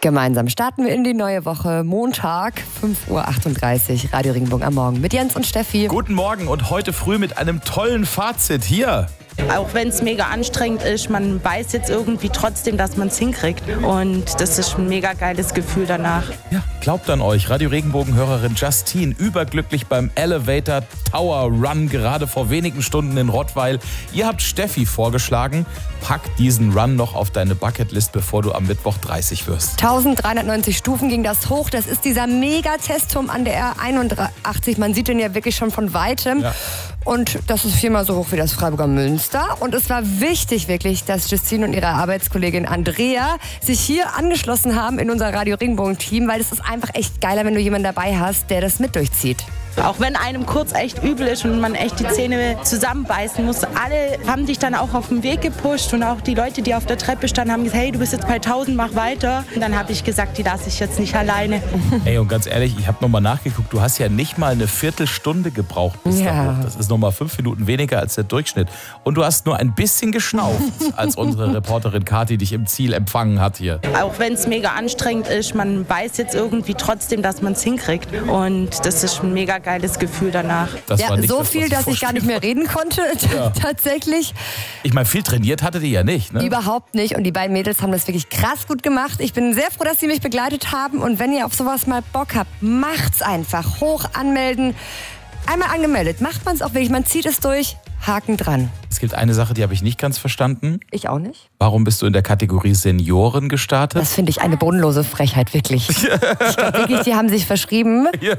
Gemeinsam starten wir in die neue Woche. Montag, 5:38 Uhr, Radio Regenbogen am Morgen mit Jens und Steffi. Guten Morgen und heute früh mit einem tollen Fazit hier. Auch wenn es mega anstrengend ist, man weiß jetzt irgendwie trotzdem, dass man es hinkriegt. Und das ist ein mega geiles Gefühl danach. Ja, glaubt an euch. Radio Regenbogen-Hörerin Justine, überglücklich beim Elevator Tower Run, gerade vor wenigen Stunden in Rottweil. Ihr habt Steffi vorgeschlagen, pack diesen Run noch auf deine Bucketlist, bevor du am Mittwoch 30 wirst. 1390 Stufen ging das hoch. Das ist dieser Mega-Testturm an der R81. Man sieht den ja wirklich schon von Weitem. Ja. Und das ist 4-mal so hoch wie das Freiburger Münster. Und es war wichtig wirklich, dass Justine und ihre Arbeitskollegin Andrea sich hier angeschlossen haben in unser Radio Regenbogen-Team, weil es ist einfach echt geiler, wenn du jemanden dabei hast, der das mit durchzieht. Auch wenn einem kurz echt übel ist und man echt die Zähne zusammenbeißen muss, alle haben dich dann auch auf den Weg gepusht und auch die Leute, die auf der Treppe standen, haben gesagt, hey, du bist jetzt bei 1000, mach weiter. Und dann habe ich gesagt, die lasse ich jetzt nicht alleine. Ey, und ganz ehrlich, ich habe nochmal nachgeguckt, du hast ja nicht mal eine Viertelstunde gebraucht bis da hoch. Das ist nochmal 5 Minuten weniger als der Durchschnitt. Und du hast nur ein bisschen geschnauft, als unsere Reporterin Kathi dich im Ziel empfangen hat hier. Auch wenn es mega anstrengend ist, man weiß jetzt irgendwie trotzdem, dass man es hinkriegt. Und das ist ein mega geiles Gefühl danach. Das war nicht so das, viel, dass ich gar nicht mehr reden konnte, tatsächlich. Ich meine, viel trainiert hattet ihr ja nicht, ne? Überhaupt nicht. Und die beiden Mädels haben das wirklich krass gut gemacht. Ich bin sehr froh, dass sie mich begleitet haben. Und wenn ihr auf sowas mal Bock habt, macht's einfach. Hoch anmelden. Einmal angemeldet. Macht man es auch wirklich. Man zieht es durch. Haken dran. Es gibt eine Sache, die habe ich nicht ganz verstanden. Ich auch nicht. Warum bist du in der Kategorie Senioren gestartet? Das finde ich eine bodenlose Frechheit, wirklich. Ich glaube wirklich, die haben sich verschrieben. Ja.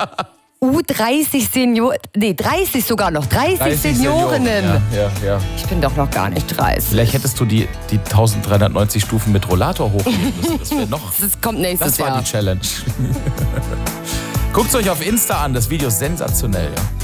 30 Senioren, 30 sogar noch, 30 Seniorinnen. Ja. Ich bin doch noch gar nicht 30. Vielleicht hättest du die 1390 Stufen mit Rollator hochgehen müssen. Das wäre noch. Das kommt nächstes Jahr. Das war die Challenge. Guckt es euch auf Insta an, das Video ist sensationell. Ja.